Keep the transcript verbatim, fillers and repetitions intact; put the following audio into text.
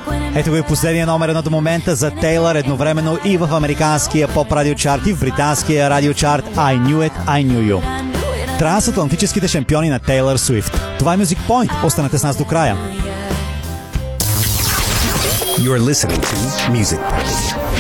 Ето го и последния номер едно до момента за Тейлър, едновременно и в американския поп радиочарт и в британския радиочарт I Knew It, I Knew You. Трансатлантическите шампиони на Тейлър Суифт. Това е Music Point. Останете с нас до края. You're listening to Music Point.